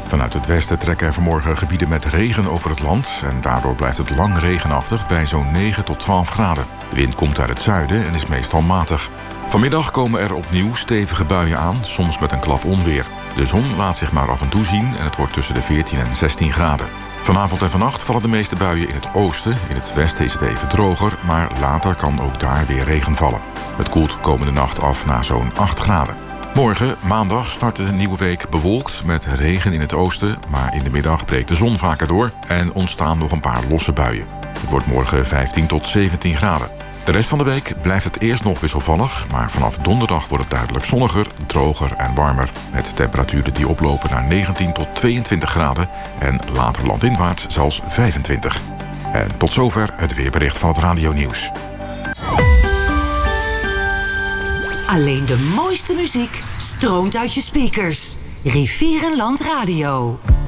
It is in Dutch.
Vanuit het westen trekken er vanmorgen gebieden met regen over het land en daardoor blijft het lang regenachtig bij zo'n 9 tot 12 graden. De wind komt uit het zuiden en is meestal matig. Vanmiddag komen er opnieuw stevige buien aan, soms met een klap onweer. De zon laat zich maar af en toe zien en het wordt tussen de 14 en 16 graden. Vanavond en vannacht vallen de meeste buien in het oosten. In het westen is het even droger, maar later kan ook daar weer regen vallen. Het koelt komende nacht af naar zo'n 8 graden. Morgen, maandag, start de nieuwe week bewolkt met regen in het oosten, maar in de middag breekt de zon vaker door en ontstaan nog een paar losse buien. Het wordt morgen 15 tot 17 graden. De rest van de week blijft het eerst nog wisselvallig, maar vanaf donderdag wordt het duidelijk zonniger, droger en warmer, met temperaturen die oplopen naar 19 tot 22 graden en later landinwaarts zelfs 25. En tot zover het weerbericht van het radionieuws. Alleen de mooiste muziek stroomt uit je speakers. Rivierenland Radio.